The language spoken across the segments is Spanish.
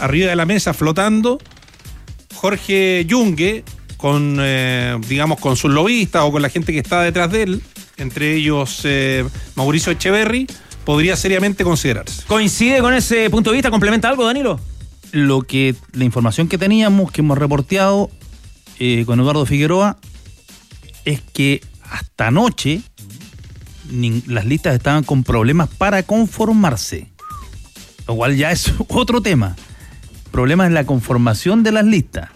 arriba de la mesa flotando, Jorge Yungue, con sus lobistas o con la gente que está detrás de él, entre ellos Mauricio Echeverri, podría seriamente considerarse. ¿Coincide con ese punto de vista? ¿Complementa algo, Danilo? La información que teníamos, que hemos reporteado con Eduardo Figueroa, es que hasta anoche las listas estaban con problemas para conformarse, lo cual ya es otro tema. Problemas en la conformación de las listas.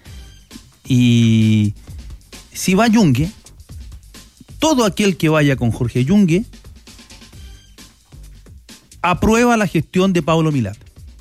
Y si va Yungue, todo aquel que vaya con Jorge Yungue aprueba la gestión de Pablo Milat.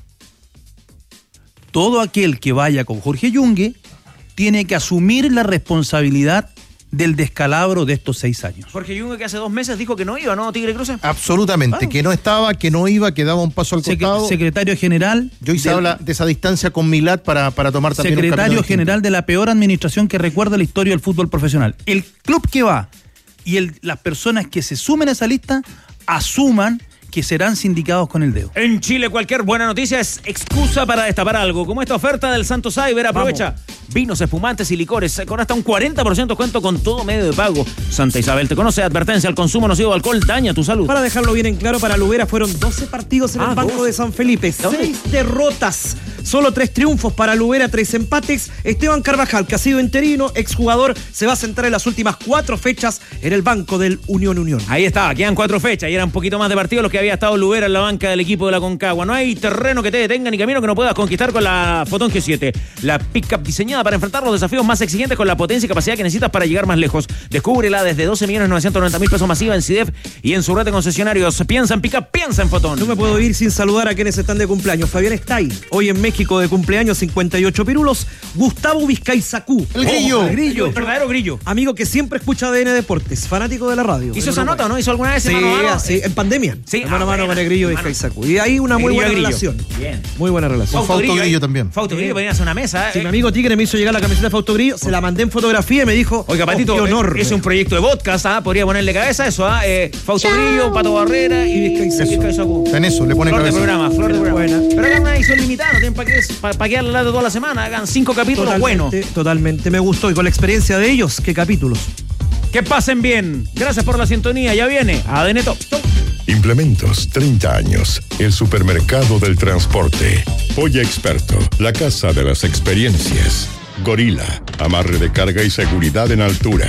Todo aquel que vaya con Jorge Yungue tiene que asumir la responsabilidad del descalabro de estos 6 años. Jorge Yungue, que hace 2 meses dijo que no iba, ¿no, Tigre Cruce? Absolutamente, que no estaba, que no iba, que daba un paso al costado. Secretario general. Joyce habla de esa distancia con Milat para tomar también secretario general de la peor administración que recuerda la historia del fútbol profesional. El club que va y las personas que se sumen a esa lista asuman que serán sindicados con el dedo. En Chile, cualquier buena noticia es excusa para destapar algo. Como esta oferta del Santo Cyber, aprovecha. Vamos. Vinos, espumantes y licores con hasta un 40% descuento con todo medio de pago. Santa Isabel te conoce. Advertencia: el consumo nocivo de alcohol daña tu salud. Para dejarlo bien en claro, para Lubera fueron 12 partidos en el Banco de San Felipe. 6 derrotas. Solo 3 triunfos para Lubera, 3 empates. Esteban Carvajal, que ha sido interino, exjugador, se va a centrar en las últimas 4 fechas en el banco del Unión. Ahí está, quedan 4 fechas y eran un poquito más de partidos los que había estado Lubera en la banca del equipo de la Concagua. No hay terreno que te detenga ni camino que no puedas conquistar con la Fotón G7. La pick-up diseñada para enfrentar los desafíos más exigentes con la potencia y capacidad que necesitas para llegar más lejos. Descúbrela desde 12.990.000 pesos masiva en CIDEF y en su red de concesionarios. Piensa en pick-up, piensa en Fotón. No me puedo ir sin saludar a quienes están de cumpleaños. Fabián Estay, hoy en México de cumpleaños, 58 pirulos. Gustavo Vizcaizacú. El grillo. El verdadero grillo. Amigo que siempre escucha ADN Deportes, fanático de la radio. ¿Hizo esa nota o no? ¿Hizo alguna vez mano a mano? Sí, en pandemia. Sí, mano a mano con el grillo Vizcaizacú. Y ahí una muy buena relación. Bien. Muy buena relación. Fausto Grillo también. Fausto Grillo venía a hacer una mesa. Sí, mi amigo Tigre me hizo llegar la camiseta de Fausto Grillo, se la mandé en fotografía y me dijo: oiga, Patito, qué honor. Es un proyecto de podcast, podría ponerle cabeza a eso, Fausto Grillo, Pato Barrera y Vizcaizacú. En eso, le pone flor cabeza. Flor de programa. Buena. Pero hagan una edición limitada, no tienen para que darle toda la semana, hagan 5 capítulos buenos. Totalmente, me gustó. Y con la experiencia de ellos, ¿qué capítulos? Que pasen bien. Gracias por la sintonía. Ya viene ADN Top. Implementos, 30 años. El supermercado del transporte. Polla Experto, la casa de las experiencias. Gorila, amarre de carga y seguridad en altura.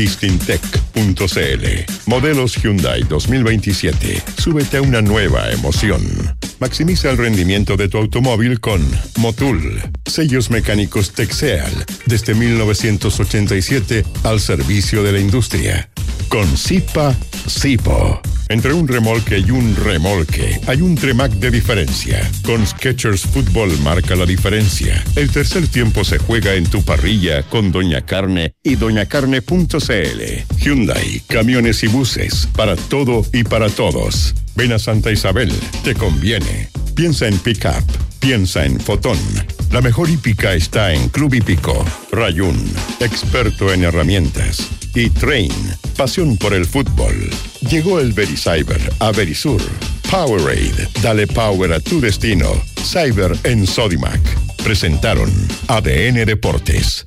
Distintec.cl. Modelos Hyundai 2027. Súbete a una nueva emoción. Maximiza el rendimiento de tu automóvil con Motul. Sellos mecánicos Texeal. Desde 1987 al servicio de la industria. Con Zipa, Zipo. Entre un remolque y un remolque hay un Tremac de diferencia. Con Skechers Fútbol marca la diferencia. El tercer tiempo se juega en tu parrilla con Doña Carne y doñacarne.cl. Hyundai, camiones y buses, para todo y para todos. Ven a Santa Isabel, te conviene. Piensa en pick-up, piensa en Fotón. La mejor hípica está en Club Hípico. Rayún, experto en herramientas. Y Train, pasión por el fútbol. Llegó el VeriCyber a Verisur. Powerade, dale power a tu destino. Cyber en Sodimac. Presentaron ADN Deportes.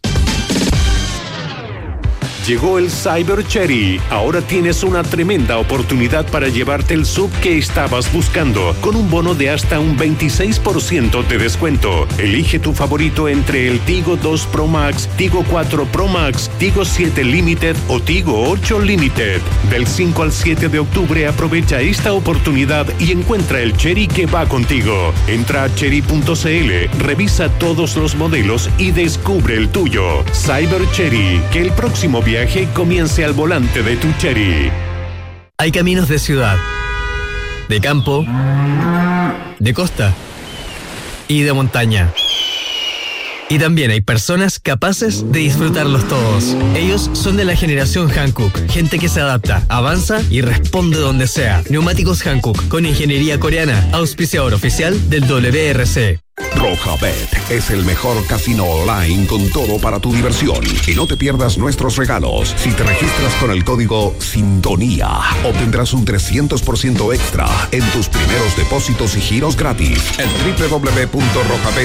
Llegó el Cyber Cherry. Ahora tienes una tremenda oportunidad para llevarte el SUV que estabas buscando, con un bono de hasta un 26% de descuento. Elige tu favorito entre el Tigo 2 Pro Max, Tigo 4 Pro Max, Tigo 7 Limited o Tigo 8 Limited. Del 5 al 7 de octubre aprovecha esta oportunidad y encuentra el Cherry que va contigo. Entra a cherry.cl, revisa todos los modelos y descubre el tuyo. Cyber Cherry, que el próximo viaje comience al volante de tu Cherry. Hay caminos de ciudad, de campo, de costa y de montaña. Y también hay personas capaces de disfrutarlos todos. Ellos son de la generación Hankook, gente que se adapta, avanza y responde donde sea. Neumáticos Hankook, con ingeniería coreana, auspiciador oficial del WRC. Rojabet es el mejor casino online con todo para tu diversión. Y no te pierdas nuestros regalos. Si te registras con el código SINTONÍA, obtendrás un 300% extra en tus primeros depósitos y giros gratis. En www.rojabet